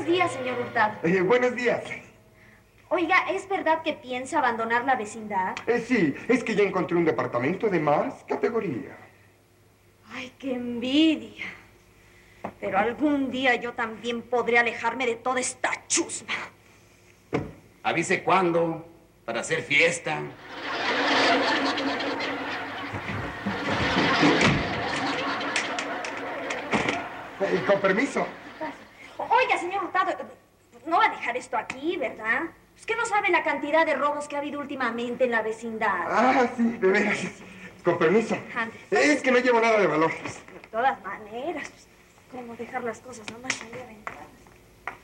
Buenos días, señor Hurtado. Buenos días. Oiga, ¿es verdad que piensa abandonar la vecindad? Sí, es que ya encontré un departamento de más categoría. Ay, qué envidia. Pero algún día yo también podré alejarme de toda esta chusma. Avise cuándo, para hacer fiesta. Con permiso. Oiga, señor Hurtado, no va a dejar esto aquí, ¿verdad? Es que no sabe la cantidad de robos que ha habido últimamente en la vecindad. Ah, sí, de veras. Con permiso. Ándale. Es que no llevo nada de valor. De todas maneras, pues, ¿cómo dejar las cosas nomás ahí aventadas?